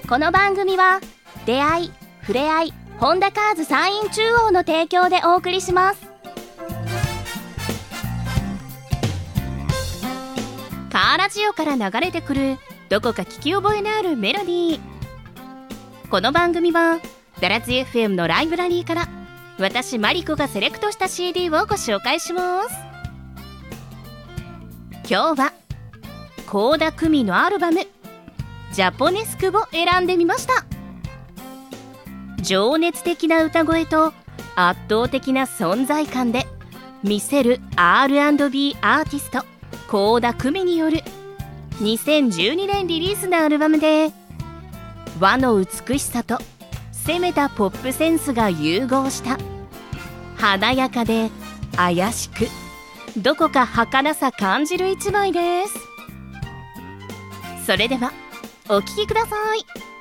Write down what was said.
この番組は出会い、ふれあい、本田カーズ山陰中央の提供でお送りします。カーラジオから流れてくるどこか聞き覚えのあるメロディー。この番組はダラズ FM のライブラリーから私マリコがセレクトした CD をご紹介します。今日は倖田來未のアルバムジャポネスクを選んでみました。情熱的な歌声と圧倒的な存在感で見せる R&B アーティスト倖田來未による2012年リリースのアルバムで、和の美しさと攻めたポップセンスが融合した華やかで怪しくどこか儚さ感じる一枚です。それではお聴きください。